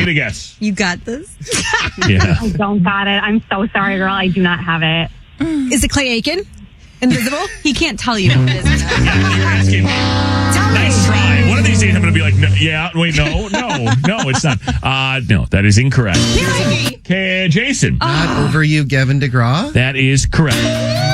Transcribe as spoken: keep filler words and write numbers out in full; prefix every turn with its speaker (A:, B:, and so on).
A: need a guess.
B: You got this?
A: Yeah.
C: I don't got it. I'm so sorry, girl. I do not have it.
B: Is it Clay Aiken? Invisible? He can't tell you if it is or not.
A: Yeah, you're asking me.
B: Tell me.
A: Nice try. One of these days I'm going to be like, no, yeah, wait, no, no, no, it's not. Uh, no, that is incorrect. Okay, Jason.
D: Not over you, Gavin DeGraw.
A: That is correct.